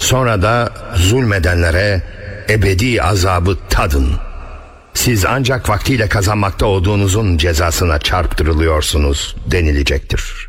Sonra da zulmedenlere ebedi azabı tadın. Siz ancak vaktiyle kazanmakta olduğunuzun cezasına çarptırılıyorsunuz denilecektir.